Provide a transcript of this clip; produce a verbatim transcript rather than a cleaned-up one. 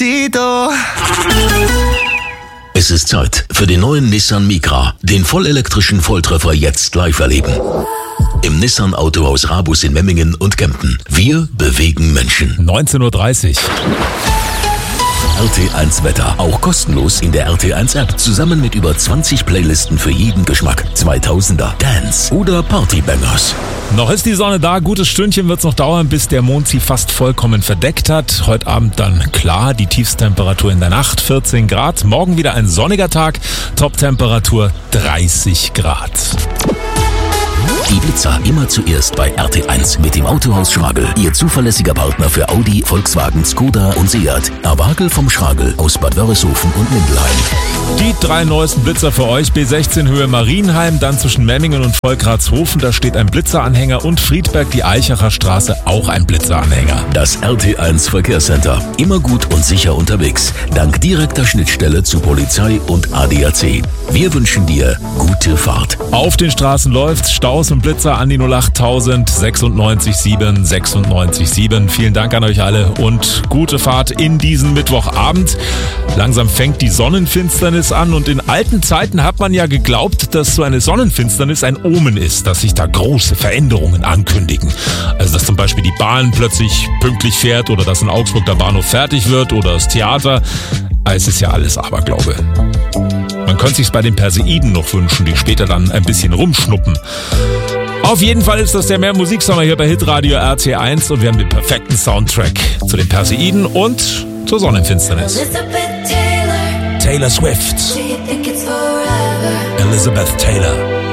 Despacito. Es ist Zeit für den neuen Nissan Micra, den vollelektrischen Volltreffer jetzt live erleben. Im Nissan Autohaus Rabus in Memmingen und Kempten. Wir bewegen Menschen. neunzehn Uhr dreißig. R T eins Wetter, auch kostenlos in der R T eins App, zusammen mit über zwanzig Playlisten für jeden Geschmack. zweitausender, Dance oder Partybangers. Noch ist die Sonne da, gutes Stündchen wird's noch dauern, bis der Mond sie fast vollkommen verdeckt hat. Heute Abend dann klar, die Tiefsttemperatur in der Nacht vierzehn Grad. Morgen wieder ein sonniger Tag, Toptemperatur dreißig Grad. Die Blitzer immer zuerst bei R T eins mit dem Autohaus Schragel. Ihr zuverlässiger Partner für Audi, Volkswagen, Skoda und Seat. Erwagel vom Schragel aus Bad Wörishofen und Mindelheim. Die drei neuesten Blitzer für euch. B sechzehn Höhe Marienheim, dann zwischen Memmingen und Volkratshofen. Da steht ein Blitzeranhänger und Friedberg, die Eichacher Straße, auch ein Blitzeranhänger. Das R T eins Verkehrscenter. Immer gut und sicher unterwegs. Dank direkter Schnittstelle zu Polizei und A D A C. Wir wünschen dir gute Fahrt. Auf den Straßen läuft's. Staus und Blitzer an die null acht tausend sechsundneunzig sieben sechsundneunzig sieben. Vielen Dank an euch alle und gute Fahrt in diesen Mittwochabend. Langsam fängt die Sonnenfinsternis an und in alten Zeiten hat man ja geglaubt, dass so eine Sonnenfinsternis ein Omen ist, dass sich da große Veränderungen ankündigen. Also dass zum Beispiel die Bahn plötzlich pünktlich fährt oder dass in Augsburg der Bahnhof fertig wird oder das Theater. Es ist ja alles Aberglaube. Man könnte sich's bei den Perseiden noch wünschen, die später dann ein bisschen rumschnuppen. Auf jeden Fall ist das der Mehr Musiksommer hier bei Hitradio R T eins und wir haben den perfekten Soundtrack zu den Perseiden und zur Sonnenfinsternis. Taylor Swift. Elizabeth Taylor.